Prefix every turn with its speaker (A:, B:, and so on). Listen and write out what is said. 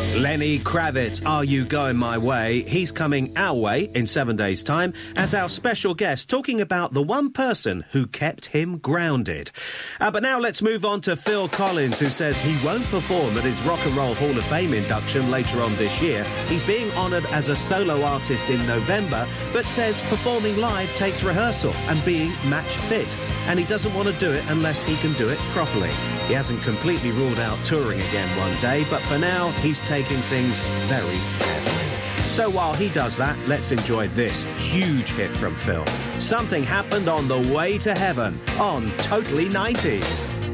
A: Lenny Kravitz, Are You Going My Way? He's coming our way in 7 days' time as our special guest, talking about the one person who kept him grounded. But now let's move on to Phil Collins, who says he won't perform at his Rock and Roll Hall of Fame induction later on this year. He's being honoured as a solo artist in November, but says performing live takes rehearsal and being match fit, and he doesn't want to do it unless he can do it properly. He hasn't completely ruled out touring again one day, but for now he's taking things very carefully. So while he does that, let's enjoy this huge hit from Phil. Something Happened on the Way to Heaven on Totally 90s.